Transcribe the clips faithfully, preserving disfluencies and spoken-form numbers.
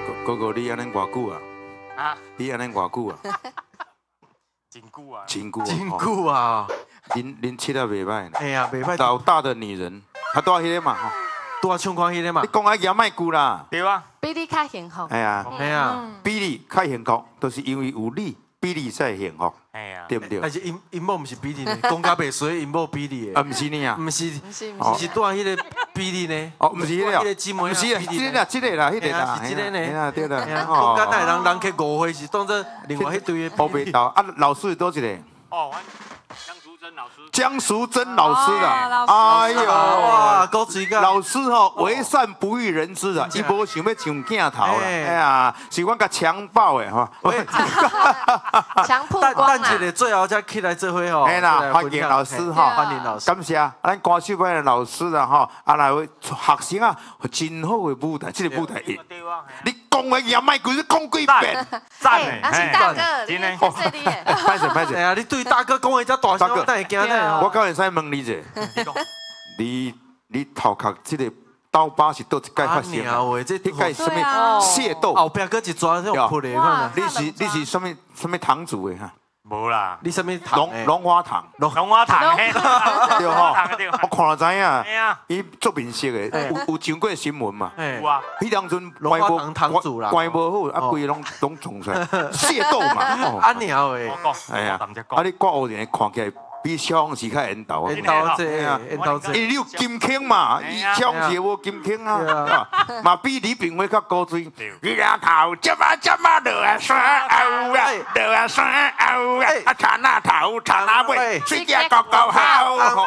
哥哥，你安尼偌久啊？啊？你安尼偌久啊？ 真久啊！ 真久啊！ 真久啊！ 恁恁切啊袂歹。 哎呀，袂歹。 老大的女人，啊，多迄个嘛吼。 多唱看迄个嘛。 你讲啊嫌卖久啦。 对啊。 比你较幸福。 哎呀， 哎呀， 比你较幸福，都是因为有你，比你才幸福。哎呀，对不对？ 但是因因某毋是比你呢，讲甲袂衰，因某比你的。 啊，毋是呢啊。 毋是， 毋是， 是是带迄个比你呢。 哦，毋是迄个。 迄个姊妹啊。 毋是啊，这个啦，这个啦，迄个啦。 是这个呢。 哎呀，对啦。 讲甲那人人去误会是当做另外迄堆的。 乌白豆啊，老师多一个。哦，江淑珍老师。江淑珍老师啦，哎呦哇，高级个。 老师吼，为善不欲人知啊，伊无想要上镜头啦。哎呀，是阮甲强暴的吼。 强曝光啦。 等一个最后才起来做伙吼。 哎啦，欢迎老师哈， 欢迎老师， 感谢咱歌手班的老师啦吼，啊来学生啊，真好的舞台，这个舞台，你讲的也卖几，你讲几遍， 赞诶，阿信大哥，真的，谢谢你。 歹势歹势， 哎呀，你对大哥讲的遮大声，我等会惊呢。 我敢会使问你者，你你头壳这个刀疤是倒一届发生啊？ 这迄届什么械斗？ 后壁搁一抓这种扑的，看你是你是什么什么堂主的哈？ 无啦， 你什么糖？ 龙龙花堂， 龙龙花堂， 对吼，我看了知影，伊做面色的，有有上过新闻嘛？ 有啊， 迄当阵龙花堂堂主啦， 关无好，啊规拢拢撞出来，械斗嘛， 安鸟诶， 哎呀，啊你挂乌人看起来比萧煌奇较缘投啊， 缘投这啊，缘投这， 伊你有金腔嘛，伊萧煌奇无金腔啊，嘛比李炳辉较高水，你俩头这么这么落啊山后啊，落啊山后啊，啊查那头查那尾，水家高高好。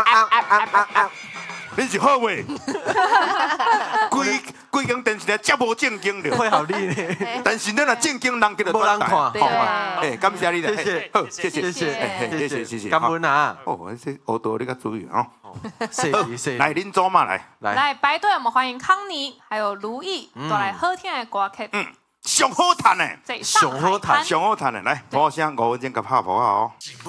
你是好话，规规间电视台遮无正经了， 会好你呢。 但是你若正经人，叫做无人看， 对哎，感谢你啦， 谢谢， 好，谢谢， 谢谢， 谢谢，谢谢， 感恩啊。 哦，这学到你较注意哦。 谢谢，谢谢。 来，恁组嘛来， 来排队，我们欢迎康妮，还有卢毅，都来好听的歌曲。 嗯，上好弹的， 在上好弹， 上好弹的，来，鼓声五分钟，甲拍谱啊哦。